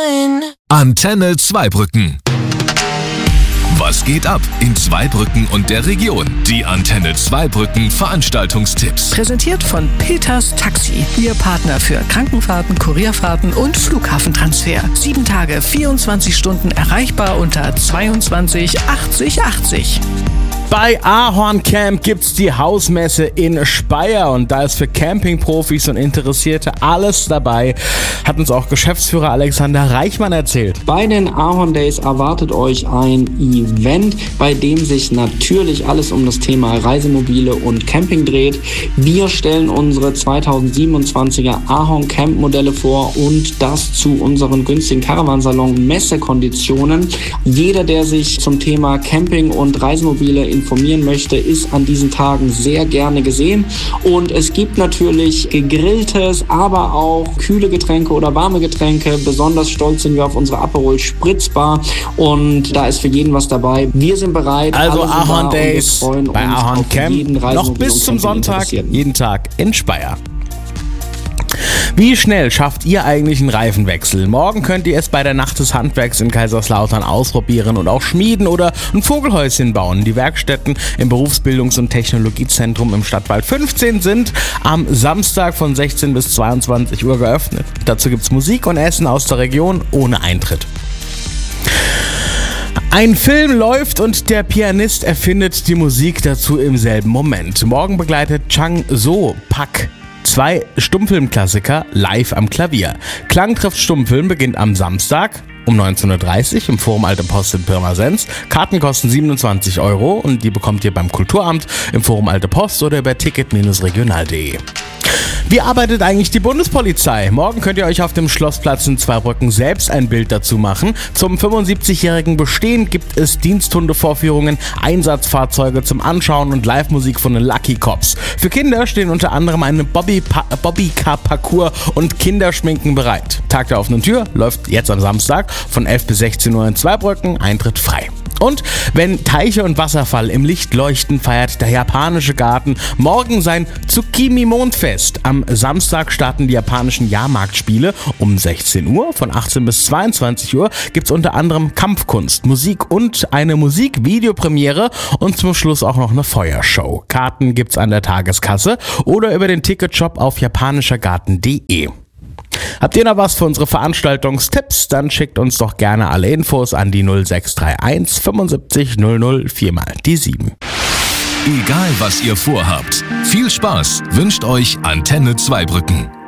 sein. Antenne Zweibrücken. Was geht ab in Zweibrücken und der Region? Die Antenne Zweibrücken Veranstaltungstipps. Präsentiert von Peters Taxi. Ihr Partner für Krankenfahrten, Kurierfahrten und Flughafentransfer. 7 Tage, 24 Stunden erreichbar unter 22 80 80. Bei Ahorn Camp gibt's die Hausmesse in Speyer und da ist für Campingprofis und Interessierte alles dabei, hat uns auch Geschäftsführer Alexander Reichmann erzählt. Bei den Ahorn Days erwartet euch ein Event, bei dem sich natürlich alles um das Thema Reisemobile und Camping dreht. Wir stellen unsere 2027er Ahorn Camp Modelle vor und das zu unseren günstigen Caravansalon Messekonditionen. Jeder, der sich zum Thema Camping und Reisemobile informieren möchte, ist an diesen Tagen sehr gerne gesehen. Und es gibt natürlich gegrilltes, aber auch kühle Getränke oder warme Getränke. Besonders stolz sind wir auf unsere Aperol Spritzbar und da ist für jeden was dabei. Wir sind bereit. Also Ahorn Days bei Ahorn Camp noch bis zum Sonntag, jeden Tag in Speyer. Wie schnell schafft ihr eigentlich einen Reifenwechsel? Morgen könnt ihr es bei der Nacht des Handwerks in Kaiserslautern ausprobieren und auch schmieden oder ein Vogelhäuschen bauen. Die Werkstätten im Berufsbildungs- und Technologiezentrum im Stadtwald 15 sind am Samstag von 16 bis 22 Uhr geöffnet. Dazu gibt's Musik und Essen aus der Region ohne Eintritt. Ein Film läuft und der Pianist erfindet die Musik dazu im selben Moment. Morgen begleitet Chang So Pak 2 Stummfilmklassiker live am Klavier. Klangtrift Stummfilm beginnt am Samstag um 19.30 Uhr im Forum Alte Post in Pirmasens. Karten kosten 27 € und die bekommt ihr beim Kulturamt im Forum Alte Post oder über ticket-regional.de. Wie arbeitet eigentlich die Bundespolizei? Morgen könnt ihr euch auf dem Schlossplatz in Zweibrücken selbst ein Bild dazu machen. Zum 75-jährigen Bestehen gibt es Diensthundevorführungen, Einsatzfahrzeuge zum Anschauen und Live-Musik von den Lucky Cops. Für Kinder stehen unter anderem eine Bobbycar-Parcours und Kinderschminken bereit. Tag der offenen Tür läuft jetzt am Samstag von 11 bis 16 Uhr in Zweibrücken, Eintritt frei. Und wenn Teiche und Wasserfall im Licht leuchten, feiert der japanische Garten morgen sein Tsukimi-Mondfest. Am Samstag starten die japanischen Jahrmarktspiele um 16 Uhr. Von 18 bis 22 Uhr gibt's unter anderem Kampfkunst, Musik und eine Musikvideopremiere und zum Schluss auch noch eine Feuershow. Karten gibt's an der Tageskasse oder über den Ticketshop auf japanischergarten.de. Habt ihr noch was für unsere Veranstaltungstipps? Dann schickt uns doch gerne alle Infos an die 0631 75 00 4 mal die 7. Egal was ihr vorhabt, viel Spaß wünscht euch Antenne Zweibrücken.